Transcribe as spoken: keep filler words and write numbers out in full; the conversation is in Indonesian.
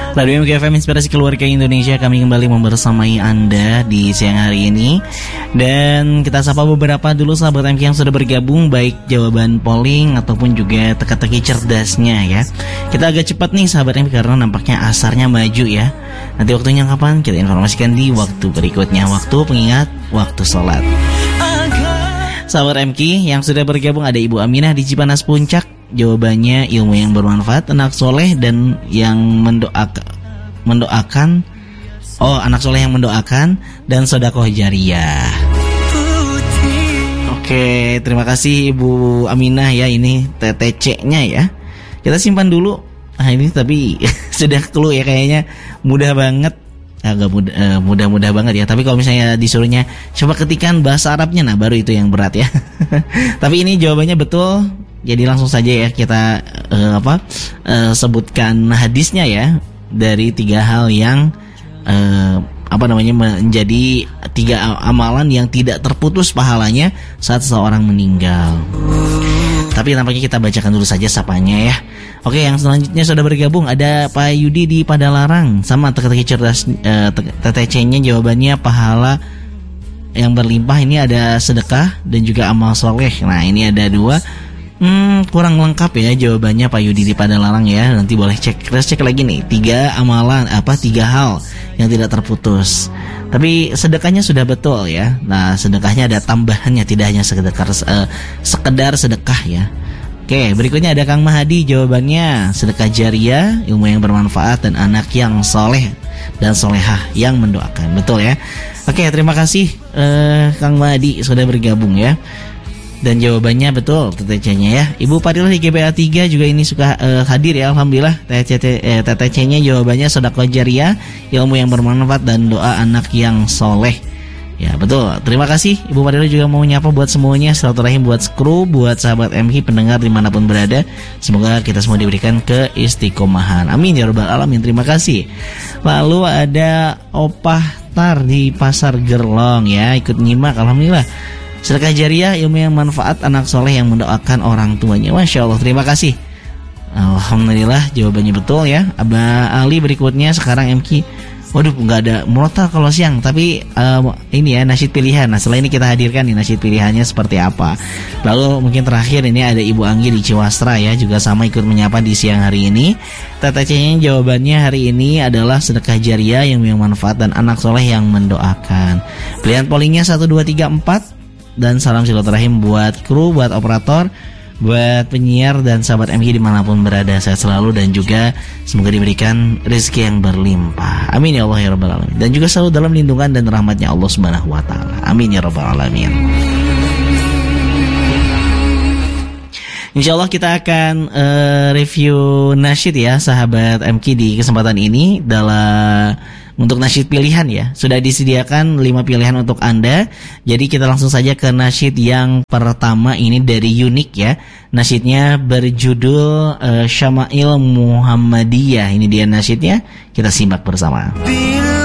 Radio M K F M Inspirasi Keluarga Indonesia, kami kembali membersamai Anda di siang hari ini. Dan kita sapa beberapa dulu sahabat M K yang sudah bergabung, baik jawaban polling ataupun juga teka-teki cerdasnya ya. Kita agak cepat nih sahabat M K karena nampaknya asarnya maju ya. Nanti waktunya kapan kita informasikan di waktu berikutnya, waktu pengingat waktu sholat. Sahabat M K yang sudah bergabung ada Ibu Aminah di Cipanas Puncak. Jawabannya ilmu yang bermanfaat, anak soleh dan yang mendoakan, mendoakan oh anak soleh yang mendoakan dan sedekah jariyah. Oke, terima kasih Ibu Aminah ya, ini T T C-nya ya. Kita simpan dulu. Nah ini tapi sudah clue ya, kayaknya mudah banget. Agak mudah, uh, mudah-mudah banget ya. Tapi kalau misalnya disuruhnya coba ketikan bahasa Arabnya, nah baru itu yang berat ya. Tapi ini jawabannya betul. Jadi langsung saja ya kita uh, apa uh, sebutkan hadisnya ya, dari tiga hal yang uh, apa namanya menjadi tiga amalan yang tidak terputus pahalanya saat seseorang meninggal. Tapi nampaknya kita bacakan dulu saja sapanya ya. Oke, yang selanjutnya sudah bergabung ada Pak Yudi di Padalarang, sama teka-teki cerdas uh, T T C-nya jawabannya pahala yang berlimpah. Ini ada sedekah dan juga amal soleh. Nah ini ada dua. Hmm, kurang lengkap ya jawabannya Pak Yudi di Padalarang ya. Nanti boleh cek, kita cek lagi nih. Tiga amalan, apa tiga hal yang tidak terputus. Tapi sedekahnya sudah betul ya. Nah sedekahnya ada tambahannya, tidak hanya sekedar uh, sekedar sedekah ya. Oke, berikutnya ada Kang Mahadi, jawabannya sedekah jariyah, ilmu yang bermanfaat dan anak yang soleh dan solehah yang mendoakan. Betul ya. Oke, terima kasih uh, Kang Mahadi sudah bergabung ya. Dan jawabannya betul T T C-nya ya. Ibu Fadilah di G B A tiga juga ini suka uh, hadir ya, alhamdulillah. T T C-nya jawabannya sedekah jariyah, ilmu yang bermanfaat dan doa anak yang soleh. Ya betul. Terima kasih Ibu Fadilah juga mau nyapa buat semuanya, silaturahim buat kru, buat sahabat M K pendengar dimanapun berada. Semoga kita semua diberikan keistiqomahan. Amin ya rabbal alamin. Terima kasih. Lalu ada Opah Tar di Pasar Gerlong ya, ikut nyimak, alhamdulillah. Sedekah jariyah, ilmu yang manfaat, anak soleh yang mendoakan orang tuanya. Masya Allah, terima kasih. Alhamdulillah jawabannya betul ya. Abah Ali berikutnya sekarang M K. Waduh, nggak ada murotal kalau siang, tapi uh, ini ya nasyid pilihan. Nah setelah ini kita hadirkan nih nasyid pilihannya seperti apa. Lalu mungkin terakhir ini ada Ibu Anggi di Ciwastra ya, juga sama ikut menyapa di siang hari ini. T T C-nya jawabannya hari ini adalah sedekah jariyah yang bermanfaat dan anak soleh yang mendoakan. Pilihan pollingnya satu, dua, tiga, empat. Dan salam silaturahim buat kru, buat operator, buat penyiar dan sahabat M K dimanapun berada. Sehat selalu dan juga semoga diberikan rezeki yang berlimpah. Amin ya Allah ya rabbal alamin. Dan juga selalu dalam lindungan dan rahmatnya Allah subhanahu wa ta'ala. Amin ya rabbal alamin. Insyaallah kita akan uh, review nasyid ya sahabat M K di kesempatan ini. Dalam untuk nasyid pilihan ya, sudah disediakan lima pilihan untuk Anda. Jadi kita langsung saja ke nasyid yang pertama, ini dari Unik ya. Nasyidnya berjudul uh, Syama'il Muhammadiyah. Ini dia nasyidnya, kita simak bersama. Bila